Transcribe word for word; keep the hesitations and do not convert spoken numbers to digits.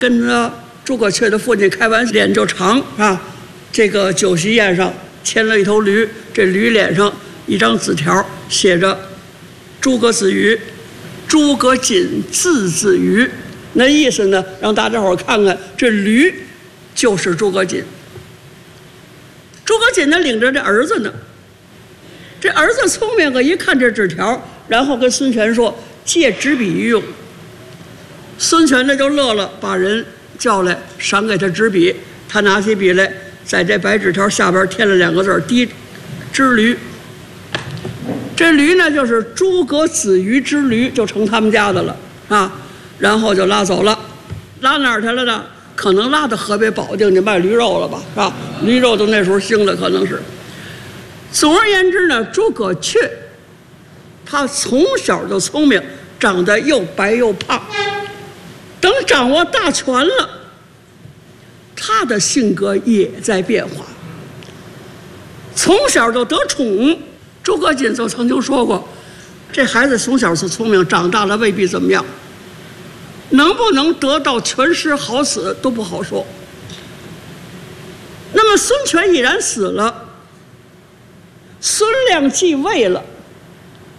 跟着诸葛雀的父亲开完脸就长啊。这个酒席宴上牵了一头驴，这驴脸上一张纸条，写着“诸葛子瑜，诸葛瑾字子瑜”，那意思呢，让大家伙看看这驴就是诸葛瑾。诸葛瑾呢领着这儿子呢，这儿子聪明个，一看这纸条，然后跟孙权说借纸笔一用。孙权呢就乐了，把人叫来，赏给他纸笔。他拿起笔来，在这白纸条下边添了两个字“滴之驴”。这驴呢，就是诸葛子瑜之驴，就成他们家的了啊。然后就拉走了，拉哪儿去了呢？可能拉到河北保定去卖驴肉了吧，是吧？驴肉都那时候兴了，可能是。总而言之呢，诸葛雀他从小就聪明，长得又白又胖。等掌握大权了，他的性格也在变化。从小就得宠，诸葛瑾就曾经说过，这孩子从小是聪明，长大了未必怎么样，能不能得到全尸好死都不好说。那么孙权已然死了，孙亮继位了，